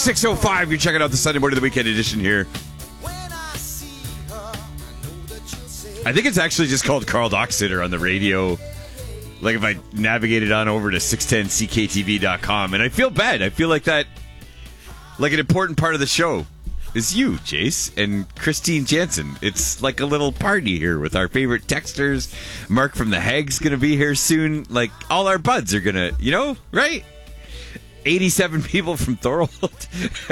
6:05. You're checking out the Sunday morning of the weekend edition here. I think it's actually just called Carl Doxeter on the radio. Like if I navigated on over to 610cktv.com, and I feel bad. I feel like that, like an important part of the show is you, Jace, and Christine Jansen. It's like a little party here with our favorite texters. Mark from the Hag's going to be here soon. Like all our buds are going to, right? 87 people from Thorold.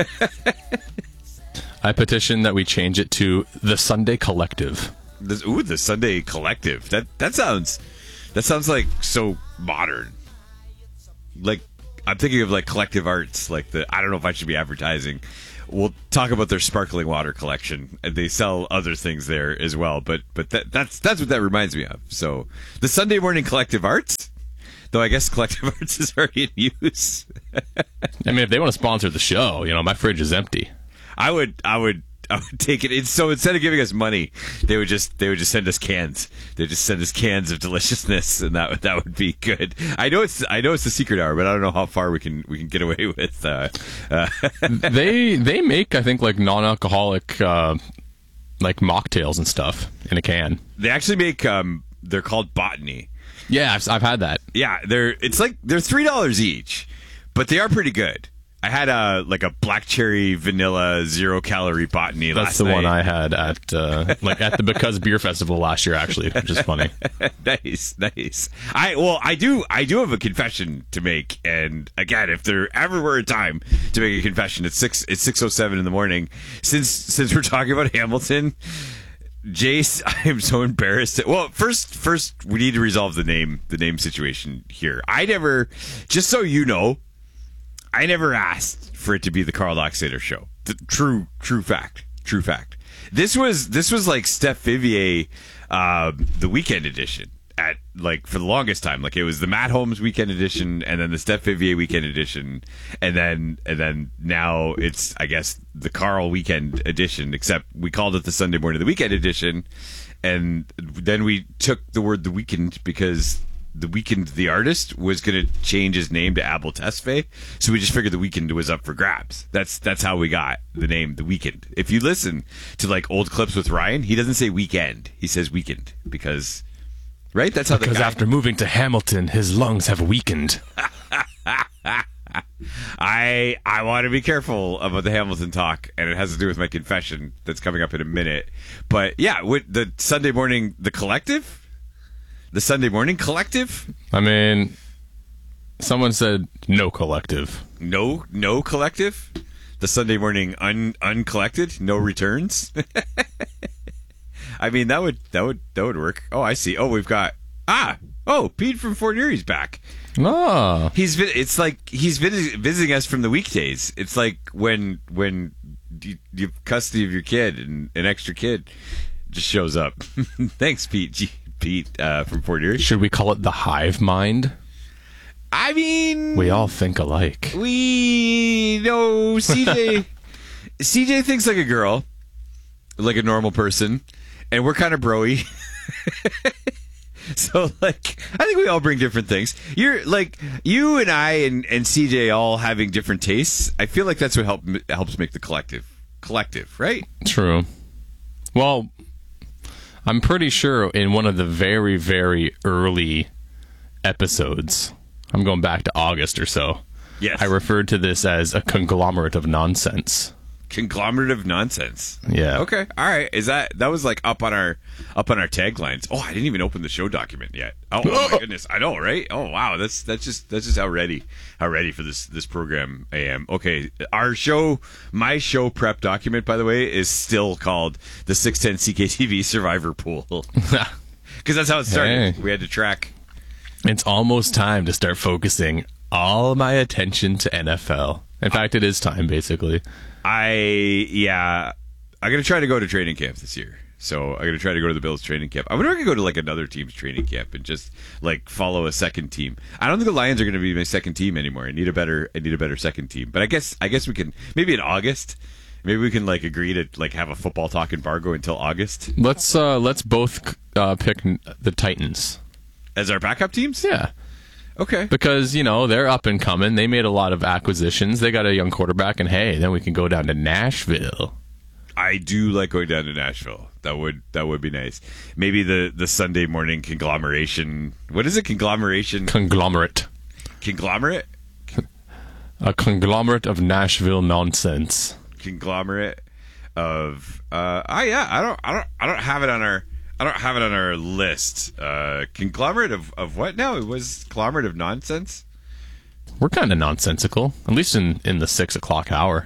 I petition that we change it to the Sunday Collective. The Sunday Collective. That sounds like so modern. Like I'm thinking of like Collective Arts. Like I don't know if I should be advertising. We'll talk about their sparkling water collection. They sell other things there as well. But that's what that reminds me of. So the Sunday Morning Collective Arts. Though I guess Collective Arts is already in use. I mean, if they want to sponsor the show, my fridge is empty. I would take it. So instead of giving us money, they would just send us cans. They just send us cans of deliciousness, and that would be good. I know it's the secret hour, but I don't know how far we can get away with. They make, I think, like non-alcoholic like mocktails and stuff in a can. They actually make they're called Botany. Yeah, I've had that. Yeah, they're $3 each, but they are pretty good. I had a black cherry vanilla 0-calorie Botany last night. That's the one I had at the Because Beer Festival last year, actually, which is funny. Nice. I do have a confession to make, and again, if there ever were a time to make a confession, it's 6:07 in the morning. Since we're talking about Hamilton, Jace, I am so embarrassed. Well, first we need to resolve the name situation here. Just so you know, I never asked for it to be the Carl Doxeter show. True fact. This was like Steph Vivier, the weekend edition for the longest time. Like it was the Matt Holmes weekend edition, and then the Steph Vivier weekend edition, and then now it's, I guess, the Carl weekend edition. Except we called it the Sunday morning the weekend edition, and then we took the word the weekend because The Weeknd, the artist, was going to change his name to Abel Tesfaye, so we just figured The Weeknd was up for grabs. That's how we got the name The Weeknd. If you listen to like old clips with Ryan, he doesn't say weekend, he says weekend because, right? That's how. Because after moving to Hamilton, his lungs have weakened. I want to be careful about the Hamilton talk, and it has to do with my confession that's coming up in a minute. But yeah, with the Sunday morning, the Collective. The Sunday Morning Collective? I mean, someone said no collective. No collective? The Sunday Morning uncollected? No returns? I mean, that would work. Oh, I see. Oh, we've got Pete from Fort Erie's back. Oh. It's like he's visiting us from the weekdays. It's like when you have custody of your kid and an extra kid just shows up. Thanks, Pete from Fort Erie. Should we call it the hive mind? I mean, we all think alike. We know CJ. CJ thinks like a girl, like a normal person, and we're kind of broy. So, like, I think we all bring different things. You're like you and I and CJ all having different tastes. I feel like that's what helps make the collective, right? True. Well, I'm pretty sure in one of the very, very early episodes, I'm going back to August or so, yes, I referred to this as a conglomerate of nonsense. Conglomerate of nonsense. Yeah. Okay. All right. Is that was like up on our taglines? Oh, I didn't even open the show document yet. Oh my goodness. I know, right? Oh wow. That's just how ready for this program I am. Okay. My show prep document, by the way, is still called the 610 CKTV Survivor Pool. Because that's how it started. Hey. We had to track. It's almost time to start focusing all my attention to NFL. In fact, it is time, basically. I'm going to try to go to training camp this year. So I'm going to try to go to the Bills training camp. I wonder if I could go to like another team's training camp and just like follow a second team. I don't think the Lions are going to be my second team anymore. I need a better second team. But I guess we can, maybe in August, maybe we can like agree to like have a football talk embargo until August. Let's both pick the Titans as our backup teams. Yeah. Okay. Because, they're up and coming. They made a lot of acquisitions. They got a young quarterback, and hey, then we can go down to Nashville. I do like going down to Nashville. That would be nice. Maybe the Sunday morning conglomeration. What is it? Conglomeration? Conglomerate. Conglomerate? A conglomerate of Nashville nonsense. Conglomerate of I don't have it on our list. Conglomerate of what now? It was conglomerate of nonsense. We're kind of nonsensical, at least in the 6 o'clock hour.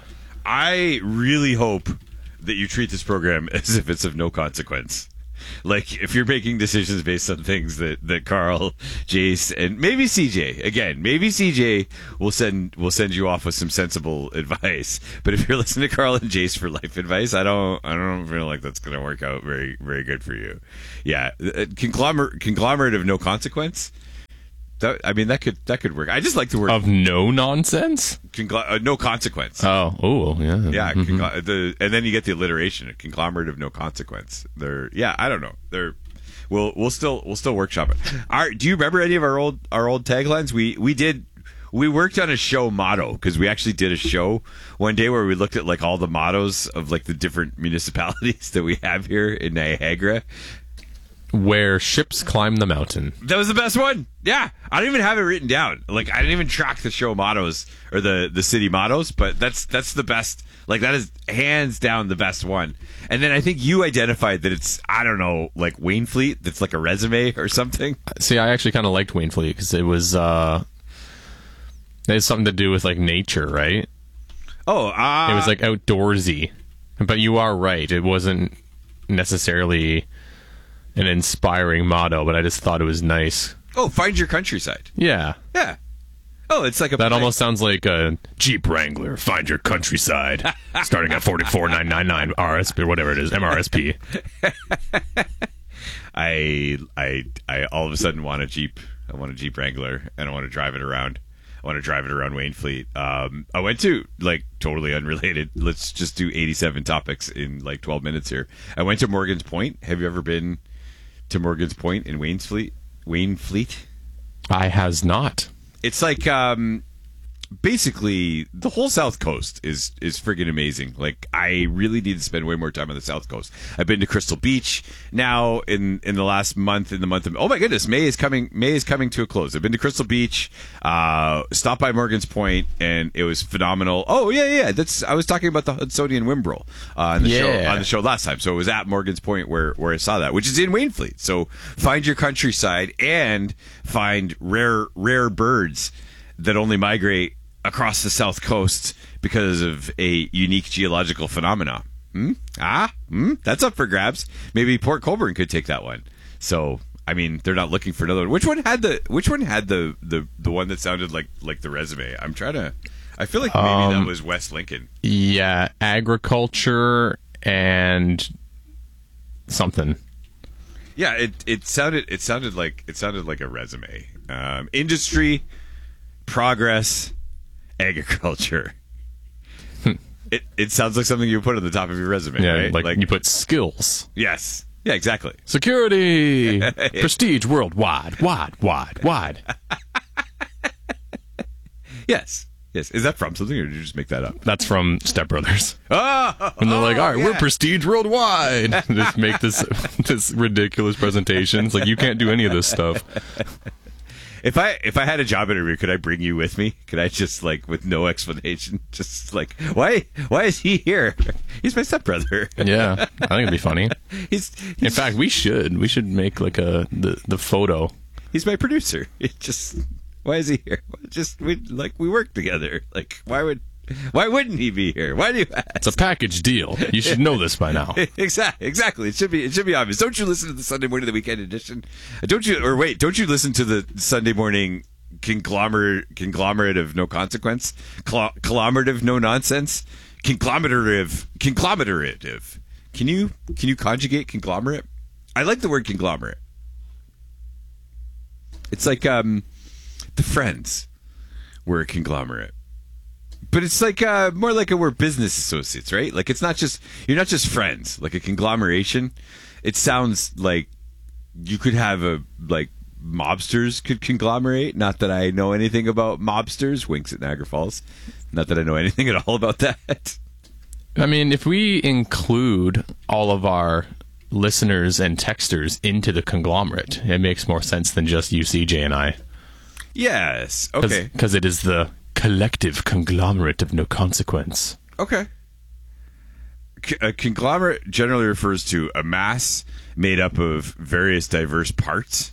I really hope that you treat this program as if it's of no consequence. Like, if you're making decisions based on things that Carl, Jace, and maybe CJ, again, maybe CJ will send you off with some sensible advice. But if you're listening to Carl and Jace for life advice, I don't feel like that's going to work out very, very good for you. Yeah, conglomerate of no consequence. That could work. I just like the word of no nonsense. No consequence. Oh, yeah. Yeah, and then you get the alliteration, a conglomerate of no consequence. I don't know. We'll still workshop it. Do you remember any of our old taglines? We worked on a show motto because we actually did a show one day where we looked at like all the mottos of like the different municipalities that we have here in Niagara. Where ships climb the mountain. That was the best one. Yeah. I don't even have it written down. Like, I didn't even track the show mottos or the city mottos, but that's the best. Like, that is hands down the best one. And then I think you identified that it's, I don't know, like Wainfleet, that's like a resume or something. See, I actually kind of liked Wainfleet because it was, it had something to do with like nature, right? Oh, it was like outdoorsy. But you are right. It wasn't necessarily an inspiring motto, but I just thought it was nice. Oh, find your countryside. Yeah. Yeah. Oh, it's like that almost sounds like a Jeep Wrangler. Find your countryside, starting at $44,999 RSP or whatever it is, MRSP. I all of a sudden want a Jeep. I want a Jeep Wrangler, and I want to drive it around. I want to drive it around Wainfleet. I went to, like, totally unrelated. Let's just do 87 topics in like 12 minutes here. I went to Morgan's Point. Have you ever been to Morgan's Point in Wainfleet? I has not. It's like basically the whole South Coast is friggin' amazing. Like, I really need to spend way more time on the South Coast. I've been to Crystal Beach now in the last month. In the month of, oh my goodness, May is coming to a close. I've been to Crystal Beach, stopped by Morgan's Point, and it was phenomenal. Oh yeah. I was talking about the Hudsonian Wimbrel on the show last time. So it was at Morgan's Point where I saw that, which is in Wainfleet. So find your countryside and find rare birds that only migrate across the South Coast because of a unique geological phenomena. That's up for grabs. Maybe Port Colborne could take that one. So, I mean, they're not looking for another one. Which one had the one that sounded like the resume? I feel like maybe that was West Lincoln. Yeah, agriculture and something. Yeah, it sounded like a resume. Industry, progress, agriculture. It sounds like something you put on the top of your resume, right? Like you put skills. Yes. Yeah, exactly. Security, prestige, worldwide, wide. Yes. Is that from something, or did you just make that up? That's from Step Brothers. Oh, and they're like, all right, we're prestige worldwide. Just make this ridiculous presentation. It's like, you can't do any of this stuff. If I had a job interview, could I bring you with me? Could I just, like, with no explanation, just like, why is he here? He's my stepbrother. Yeah, I think it'd be funny. He's in fact, we should make like the photo. He's my producer. Why is he here? We work together. Like, why wouldn't he be here? Why do you ask? It's a package deal. You should know this by now. Exactly. It should be obvious. Don't you listen to the Sunday morning, the weekend edition? Don't you listen to the Sunday morning conglomerate of no consequence? Conglomerative no nonsense? Conglomerative. Can you conjugate conglomerate? I like the word conglomerate. It's like the Friends were a conglomerate. But it's like more like we're business associates, right? Like, it's not just, you're not just friends. Like a conglomeration, it sounds like you could have a mobsters could conglomerate. Not that I know anything about mobsters. Winks at Niagara Falls. Not that I know anything at all about that. I mean, if we include all of our listeners and texters into the conglomerate, it makes more sense than just you, CJ, and I. Yes. Okay. Because it is the collective conglomerate of no consequence. Okay. A conglomerate generally refers to a mass made up of various diverse parts.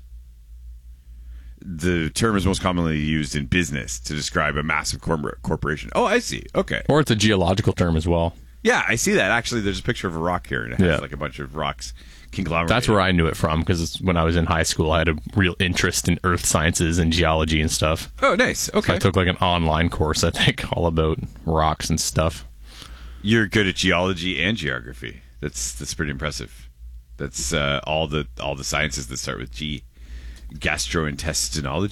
The term is most commonly used in business to describe a massive corporation. Oh, I see. Okay. Or it's a geological term as well. Yeah, I see that. Actually, there's a picture of a rock here, and it has like a bunch of rocks conglomerated. That's where I knew it from, because when I was in high school, I had a real interest in earth sciences and geology and stuff. Oh, nice. Okay. So I took like an online course, I think, all about rocks and stuff. You're good at geology and geography. That's pretty impressive. That's all the sciences that start with G. Gastrointestinology.